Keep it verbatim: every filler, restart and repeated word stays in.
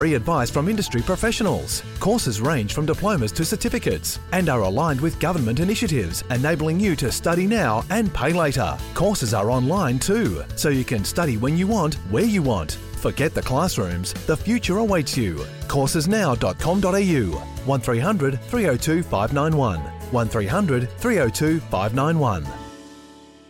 Free advice from industry professionals. Courses range from diplomas to certificates and are aligned with government initiatives, enabling you to study now and pay later. Courses are online too, so you can study when you want, where you want. Forget the classrooms. The future awaits you. courses now dot com dot a u. one three hundred three oh two five nine one. one three hundred three oh two five nine one.